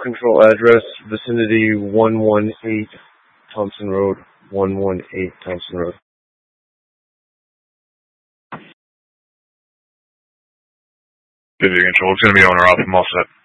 control address, vicinity 118 Thompson Road, 118 Thompson Road. Vivid control, it's going to be on or off, I'm all set.